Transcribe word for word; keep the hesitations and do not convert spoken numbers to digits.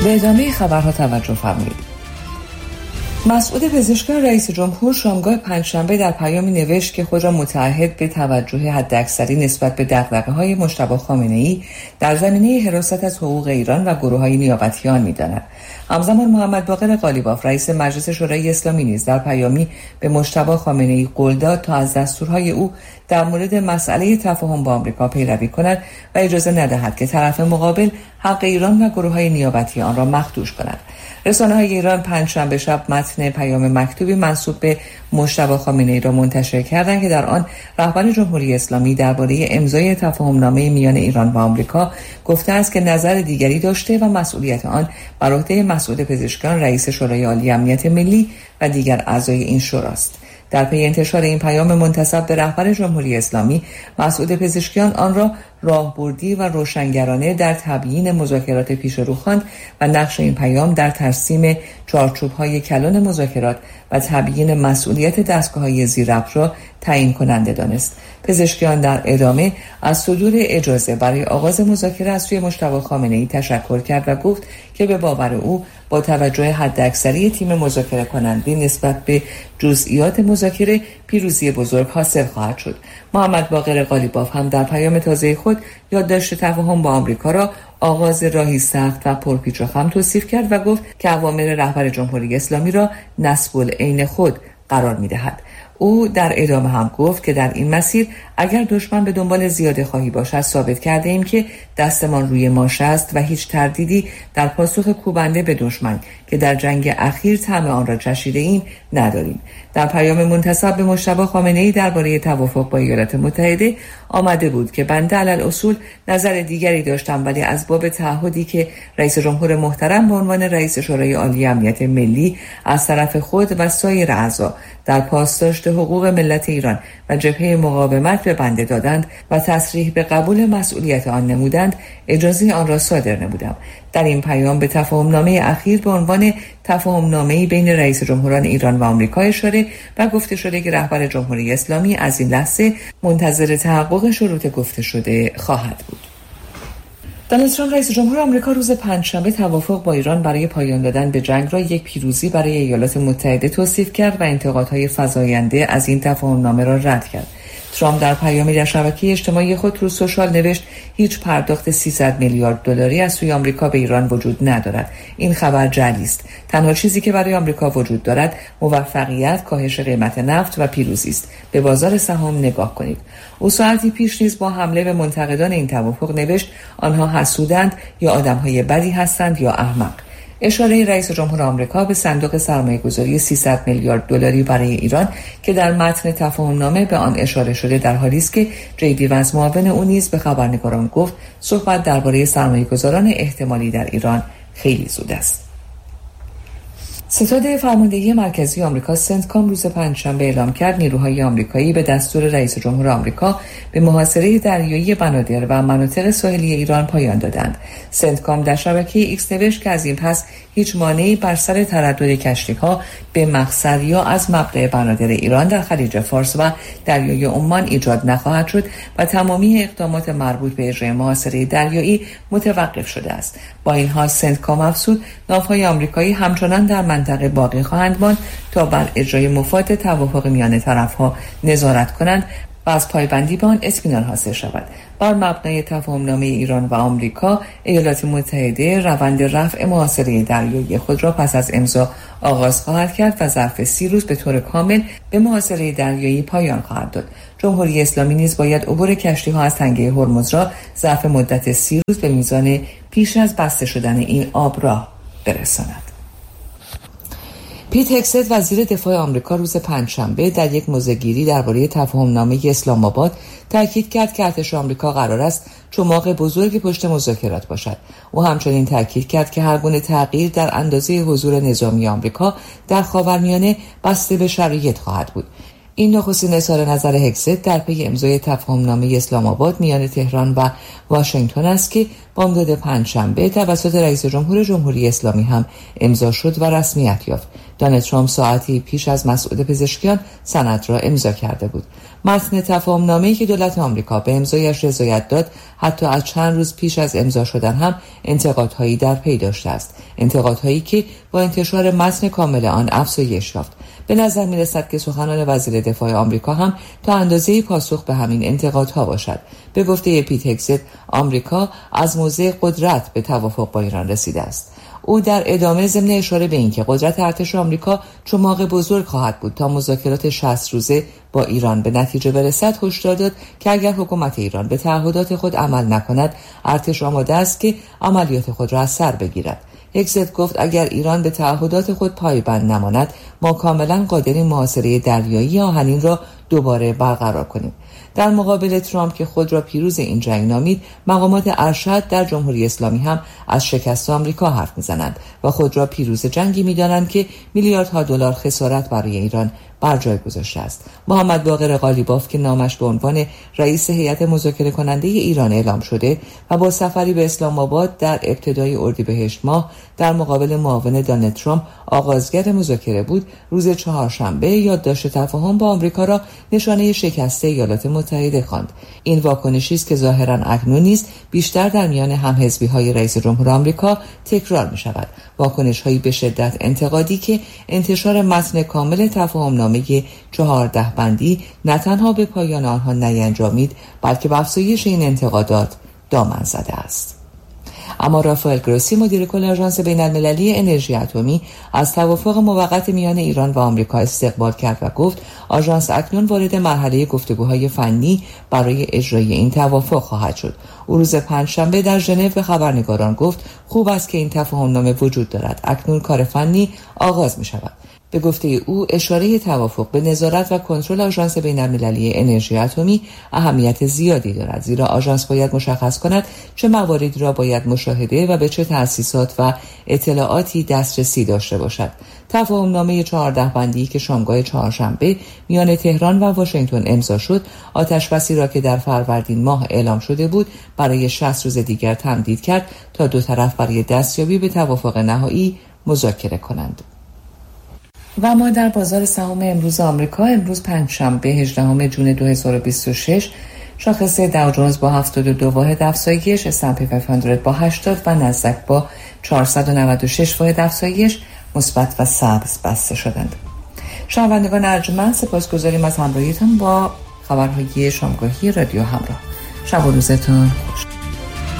به ادامه خبرها توجه فرمایید. مسعود پزشکیان رئیس جمهور شامگاه پنجشنبه در پیامی نوشت که خود را متعهد به توجه حداکثری نسبت به دغدغه‌های مجتبی خامنه‌ای در زمینه حراست از حقوق ایران و گروه‌های نیابتیان می‌داند. همزمان محمد باقر قالیباف رئیس مجلس شورای اسلامی نیز در پیامی به مجتبی خامنه‌ای قول داد تا از دستورهای او در مورد مسئله تفاهم با آمریکا پیروی کند و اجازه ندهد که طرف مقابل حق ایران و گروه‌های نیابتی آن را مخدوش کند. رسانه‌های ایران پنجشنبه شب متن پیام مکتوبی منسوب به مجتبی خامنه‌ای را منتشر کردند که در آن رهبر جمهوری اسلامی درباره امضای تفاهم‌نامه میان ایران و آمریکا گفته است که نظر دیگری داشته و مسئولیت آن بر عهده مسعود پزشکیان رئیس شورای عالی امنیت ملی و دیگر اعضای این شوراست. در پی انتشار این پیام منتسب به رهبر جمهوری اسلامی، مسعود پزشکیان آن را راهبردی و روشنگرانه در تبیین مذاکرات پیش رو خواند و نقش این پیام در ترسیم چارچوب‌های کلان مذاکرات و تبیین مسئولیت دستگاه‌های زیرربط را تعیین کننده دانست. پزشکیان در ادامه از صدور اجازه برای آغاز مذاکره از سوی مجتبی خامنه‌ای تشکر کرد و گفت که به باور او با توجه حداکثری تیم مذاکره کننده نسبت به جزئیات مذاکره پیروزی بزرگ حاصل خواهد شد. محمد باقر قالیباف هم در پیام تازه خود یادداشت تفاهم با آمریکا را آغاز راهی سخت و پرپیچ و خم توصیف کرد و گفت که اوامر رهبر جمهوری اسلامی را نصب العین خود قرار می‌دهد. او در ادامه هم گفت که در این مسیر اگر دشمن به دنبال زیاده خواهی باشد ثابت کرده ایم که دستمان روی ماشه است و هیچ تردیدی در پاسخ کوبنده به دشمن که در جنگ اخیر طعم آن را چشیده ایم نداریم. در پیام منتسب به مجتبی خامنه‌ای درباره توافق با ایالات متحده آمده بود که بنده علی اصول نظر دیگری داشتم، ولی از باب تعهدی که رئیس جمهور محترم به عنوان رئیس شورای عالی امنیت ملی از طرف خود و سایر اعضا در پاسداشت حقوق ملت ایران و جبهه مقاومت به بنده دادند و تصریح به قبول مسئولیت آن نمودند، اجازه آن را صادر نمودم. در این پیام به تفاهم‌نامه اخیر به عنوان تفاهم‌نامه‌ای بین رئیس جمهوران ایران و آمریکا اشاره و گفته شده که رهبر جمهوری اسلامی از این لحظه منتظر تحقق شروط گفته شده خواهد بود. دونالد ترامپ رئیس جمهور آمریکا روز پنجشنبه توافق با ایران برای پایان دادن به جنگ را یک پیروزی برای ایالات متحده توصیف کرد و انتقادهای فزاینده از این تفاهم‌نامه را رد کرد. ترامپ در پیامی در شبکه اجتماعی خود رو سوشال نوشت هیچ پرداخت سیصد میلیارد دلاری از سوی آمریکا به ایران وجود ندارد. این خبر جعلی است. تنها چیزی که برای آمریکا وجود دارد موفقیت، کاهش قیمت نفت و پیروزی است. به بازار سهام نگاه کنید. او ساعتی پیش نیز با حمله به منتقدان این توافق نوشت آنها حسودند یا آدم‌های بدی هستند یا احمق. اشاره رئیس جمهور آمریکا به صندوق سرمایه‌گذاری سیصد میلیارد دلاری برای ایران که در متن تفاهم‌نامه به آن اشاره شده در حالی است که جی وانس معاون او نیز به خبرنگاران گفت صحبت درباره سرمایه‌گذاران احتمالی در ایران خیلی زود است. ستاد فرماندهی مرکزی آمریکا سنتکام روز پنجشنبه اعلام کرد نیروهای آمریکایی به دستور رئیس جمهور آمریکا به محاصره دریایی بنادر و مناطق ساحلی ایران پایان دادند. سنتکام در شبکه ایکس نوشت که از این پس هیچ مانعی بر سر تردد کشتی‌ها به مقصد یا از مبدأ بنادر ایران در خلیج فارس و دریای عمان ایجاد نخواهد شد و تمامی اقدامات مربوط به اجرای محاصره دریایی متوقف شده است. با این حال سنتکام افزود ناوهای آمریکایی همچنان در منطقه باقی خواهند ماند تا بر اجرای مفاد توافق میان طرف‌ها نظارت کنند و از پایبندی به آن اطمینان حاصل شود. بر مبنای تفاهم‌نامه ایران و آمریکا، ایالات متحده روند رفع محاصره دریایی خود را پس از امضا آغاز خواهد کرد و ظرف سی روز به طور کامل به محاصره دریایی پایان خواهد داد. جمهوری اسلامی نیز باید عبور کشتی‌ها از تنگه هرمز را ظرف مدت سی روز به میزان پیش از بسته شدن این آب راه برساند. پیت هگست وزیر دفاع آمریکا روز پنجشنبه در یک موضع‌گیری درباره تفاهم‌نامه اسلام آباد تاکید کرد که ارتش آمریکا قرار است چماق بزرگی پشت مذاکرات باشد. او همچنین تاکید کرد که هر گونه تغییر در اندازه حضور نظامی آمریکا در خاورمیانه بسته به شرایط خواهد بود. این نخستین اظهار نظر هگزت در پی امضای تفاهمنامه اسلام آباد میان تهران و واشنگتن است که بامداد پنجشنبه توسط رئیس جمهور جمهوری اسلامی هم امضا شد و رسمیت یافت. دونالد ترامپ ساعتی پیش از مسعود پزشکیان سند را امضا کرده بود. متن تفاهمنامه‌ای که دولت آمریکا به امضایش رضایت داد حتی از چند روز پیش از امضا شدن هم انتقادهایی در پی داشته است، انتقادهایی که با انتشار متن کامل آن افزایش یافت. به نظر می‌رسد که سخنان وزیر دفاع آمریکا هم تا اندازه‌ای پاسخ به همین انتقادها باشد. به گفته پیت هگزت، آمریکا از موضع قدرت به توافق با ایران رسیده است. او در ادامه ضمن اشاره به اینکه قدرت ارتش آمریکا چماق بزرگ خواهد بود تا مذاکرات شصت روزه با ایران به نتیجه برسد، هشدار داد که اگر حکومت ایران به تعهدات خود عمل نکند، ارتش آماده است که عملیات خود را از سر بگیرد. هگزت گفت اگر ایران به تعهدات خود پایبند نماند، ما کاملا قادریم محاصره دریایی آهنین را دوباره برقرار کنیم. در مقابل ترامپ که خود را پیروز این جنگ نامید، مقامات ارشد در جمهوری اسلامی هم از شکست آمریکا حرف میزنند و خود را پیروز جنگی میدانند که میلیاردها دلار خسارت برای ایران بر جای گذاشته است. محمد باقر قالیباف که نامش به عنوان رئیس هیئت مذاکره کننده ایران اعلام شده و با سفری به اسلام آباد در ابتدای اردیبهشت ماه در مقابل معاون دونالد ترامپ آغازگر مذاکره بود، روز چهارشنبه یادداشت تفاهم با آمریکا را نشانه شکست ایالات متحده خواند. این واکنشی است که ظاهراً اکنون نیز بیشتر در میان همحزبی‌های رئیس جمهور آمریکا تکرار می‌شود. واکنش‌هایی به شدت انتقادی که انتشار متن کامل تفاهمنامه چهارده بندی نه تنها به پایان آنها نینجامید، بلکه به افزایش این انتقادات دامن زده است. اما رافائل گروسی مدیر کل آژانس بین‌المللی انرژی اتمی از توافق موقت میان ایران و آمریکا استقبال کرد و گفت آژانس اکنون وارد مرحله گفتگوهای فنی برای اجرای این توافق خواهد شد. او روز پنجشنبه در ژنو به خبرنگاران گفت خوب است که این تفاهمنامه وجود دارد، اکنون کار فنی آغاز می شود. به گفته او اشاره توافق به نظارت و کنترل آژانس بین‌المللی انرژی اتمی اهمیت زیادی دارد، زیرا آژانس باید مشخص کند چه مواردی را باید مشاهده و به چه تأسیسات و اطلاعاتی دسترسی داشته باشد. تفاهمنامه چهارده بندی که شامگاه چهارشنبه میان تهران و واشنگتن امضا شد، آتشبسی را که در فروردین ماه اعلام شده بود برای شصت روز دیگر تمدید کرد تا دو طرف برای دستیابی به توافق نهایی مذاکره کنند. و ما در بازار سهام امروز آمریکا، امروز پنجشنبه هجدهم ژوئن دو هزار و بیست و شش، شاخص داو جونز با هفتاد و دو واحد افزایش، اس اند پی پانصد با هشتاد و نزدک با چهارصد و نود و شش واحد افزایش مثبت و سبز بسته شدند. شنوندگان ارجمند، سپاسگزاریم از همراهیتان با خبرهای شامگاهی رادیو همراه. شب و روزتان خوش.